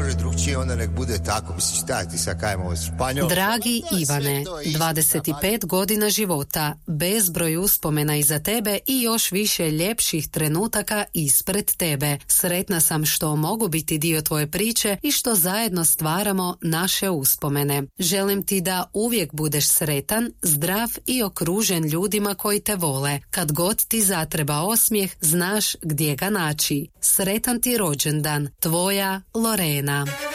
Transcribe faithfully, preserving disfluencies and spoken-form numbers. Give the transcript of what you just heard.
može drugčije, onda nek bude tako. Mislim, šta ti sad kajemo ovo Španjol? Dragi Ivane, dvadeset pet godina života, bezbroj uspomena iza tebe i još više ljepših trenutaka ispred tebe. Sretna sam što mogu biti dio tvoje priče i što zajedno stvaramo naše uspomene. Želim ti da uvijek budeš sretan, zdrav i okružen ljudima koji te vole. Kad god ti zatreba osmijeh, znaš gdje ga naći. Sretan ti rođendan, tvoja Lorena.